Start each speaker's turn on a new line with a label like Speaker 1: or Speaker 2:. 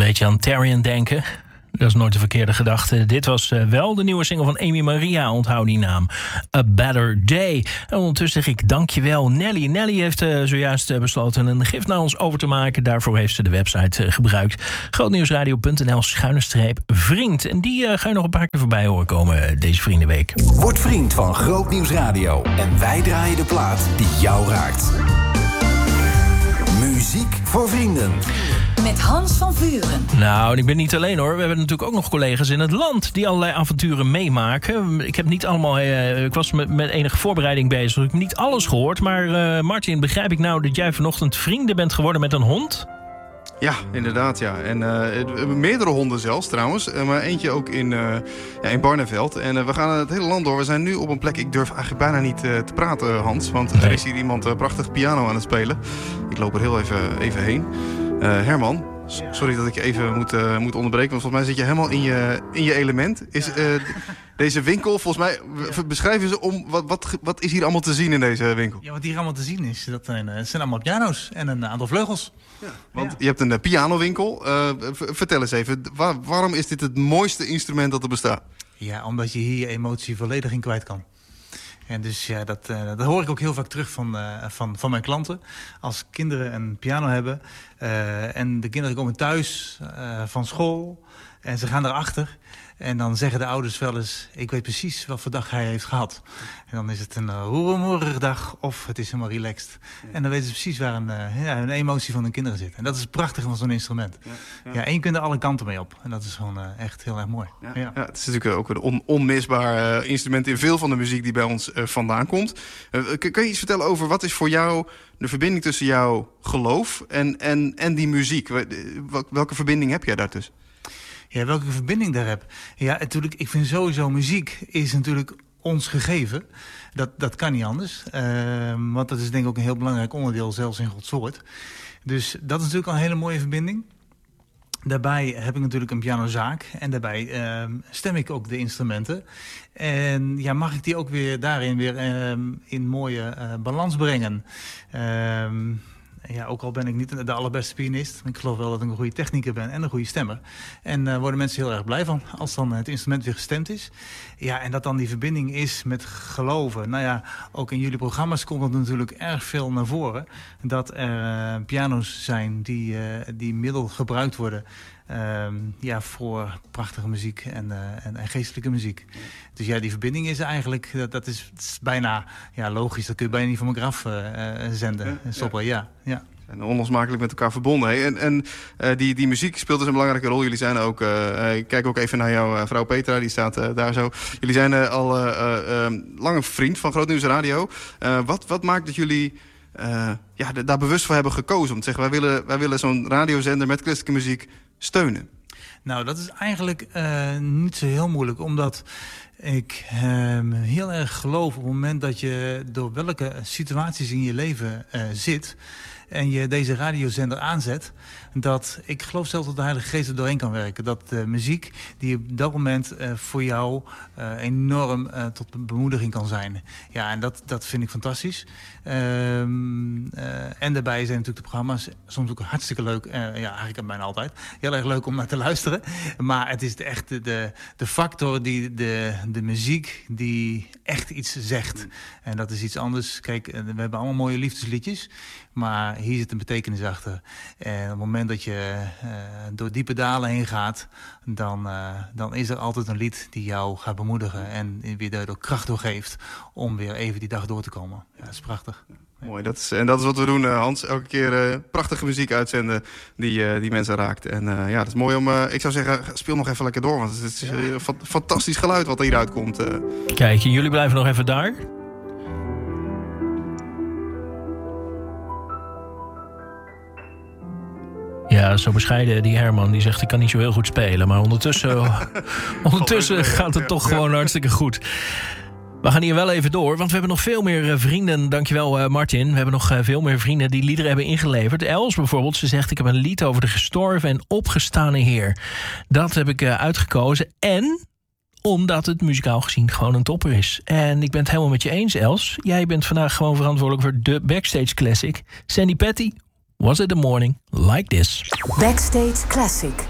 Speaker 1: beetje aan Tarian denken. Dat is nooit de verkeerde gedachte. Dit was wel de nieuwe single van Amy Maria, onthoud die naam. A Better Day. En ondertussen zeg ik dankjewel Nelly. Nelly heeft zojuist besloten een gift naar ons over te maken. Daarvoor heeft ze de website gebruikt. grootnieuwsradio.nl/vriend. En die ga je nog een paar keer voorbij horen komen deze Vriendenweek.
Speaker 2: Word vriend van Groot Nieuws Radio. En wij draaien de plaat die jou raakt. Muziek voor vrienden.
Speaker 3: Met Hans van Vuren.
Speaker 1: Nou, en ik ben niet alleen hoor. We hebben natuurlijk ook nog collega's in het land die allerlei avonturen meemaken. Ik heb niet allemaal. Ik was met enige voorbereiding bezig. Dus ik heb niet alles gehoord. Maar Martin, begrijp ik nou dat jij vanochtend vrienden bent geworden met een hond?
Speaker 4: Ja, inderdaad, ja. En meerdere honden zelfs trouwens. Maar eentje ook in Barneveld. En we gaan het hele land door. We zijn nu op een plek, ik durf eigenlijk bijna niet te praten, Hans. Want er is hier iemand prachtig piano aan het spelen. Ik loop er heel even heen. Herman, sorry dat ik je even moet onderbreken. Want volgens mij zit je helemaal in je element. Is deze winkel, volgens mij, beschrijven ze om wat is hier allemaal te zien in deze winkel?
Speaker 5: Ja, wat hier allemaal te zien is, dat zijn allemaal piano's en een aantal vleugels.
Speaker 4: Ja, want je hebt een pianowinkel. Vertel eens even, waarom is dit het mooiste instrument dat er bestaat?
Speaker 5: Ja, omdat je hier je emotie volledig in kwijt kan. En dus ja, dat hoor ik ook heel vaak terug van mijn klanten. Als kinderen een piano hebben en de kinderen komen thuis van school en ze gaan erachter. En dan zeggen de ouders wel eens, ik weet precies wat voor dag hij heeft gehad. En dan is het een roeremoerige dag of het is helemaal relaxed. En dan weten ze precies waar een emotie van hun kinderen zit. En dat is het prachtige van zo'n instrument. Ja, en je kunt er alle kanten mee op. En dat is gewoon echt heel erg mooi.
Speaker 4: Ja, het is natuurlijk ook een onmisbaar instrument in veel van de muziek die bij ons vandaan komt. Kun je iets vertellen over wat is voor jou de verbinding tussen jouw geloof en die muziek? Welke verbinding heb jij daartussen?
Speaker 5: Ja, welke verbinding daar heb? Ja, natuurlijk, ik vind sowieso muziek is natuurlijk ons gegeven. Dat kan niet anders. Want dat is denk ik ook een heel belangrijk onderdeel, zelfs in Gods woord. Dus dat is natuurlijk al een hele mooie verbinding. Daarbij heb ik natuurlijk een pianozaak. En daarbij stem ik ook de instrumenten. En ja, mag ik die ook daarin weer in mooie balans brengen. Ja, ook al ben ik niet de allerbeste pianist. Ik geloof wel dat ik een goede technieker ben en een goede stemmer. En daar worden mensen heel erg blij van als dan het instrument weer gestemd is. Ja, en dat dan die verbinding is met geloven. Nou ja, ook in jullie programma's komt het natuurlijk erg veel naar voren. Dat er piano's zijn die middel gebruikt worden voor prachtige muziek en geestelijke muziek. Dus ja, die verbinding is eigenlijk, dat is bijna logisch. Dat kun je bijna niet van elkaar af zenden en stoppen. Ja.
Speaker 4: En onlosmakelijk met elkaar verbonden. Hey. En die muziek speelt dus een belangrijke rol. Jullie zijn ook, ik kijk ook even naar jouw vrouw Petra, die staat daar zo. Jullie zijn al lang een vriend van Groot Nieuws Radio. Wat maakt dat jullie daar bewust voor hebben gekozen? Om te zeggen, wij willen zo'n radiozender met christelijke muziek steunen.
Speaker 5: Nou, dat is eigenlijk niet zo heel moeilijk, omdat ik heel erg geloof op het moment dat je door welke situaties in je leven zit en je deze radiozender aanzet, dat ik geloof zelfs dat de Heilige Geest er doorheen kan werken. Dat de muziek die op dat moment voor jou enorm tot bemoediging kan zijn. Ja, en dat vind ik fantastisch. En daarbij zijn natuurlijk de programma's soms ook hartstikke leuk. Eigenlijk bijna altijd. Heel erg leuk om naar te luisteren. Maar het is echt de factor, de muziek die echt iets zegt. En dat is iets anders. Kijk, we hebben allemaal mooie liefdesliedjes. Maar hier zit een betekenis achter. En op het moment dat je door diepe dalen heen gaat, dan is er altijd een lied die jou gaat bemoedigen en weer daardoor kracht doorgeeft om weer even die dag door te komen. Ja, dat is prachtig.
Speaker 4: Ja. Mooi, dat is wat we doen, Hans. Elke keer prachtige muziek uitzenden die mensen raakt. En dat is mooi om, ik zou zeggen, speel nog even lekker door, want het is een fantastisch geluid wat er hieruit komt.
Speaker 1: Kijk, jullie blijven nog even daar. Ja, zo bescheiden die Herman. Die zegt, ik kan niet zo heel goed spelen. Maar ondertussen gaat het toch gewoon hartstikke goed. We gaan hier wel even door, want we hebben nog veel meer vrienden. Dankjewel Martin. We hebben nog veel meer vrienden die liederen hebben ingeleverd. Els bijvoorbeeld, ze zegt, ik heb een lied over de gestorven en opgestane Heer. Dat heb ik uitgekozen. En omdat het muzikaal gezien gewoon een topper is. En ik ben het helemaal met je eens, Els. Jij bent vandaag gewoon verantwoordelijk voor de Backstage Classic. Sandy Patty, Was It a Morning Like This?
Speaker 3: Backstage Classic.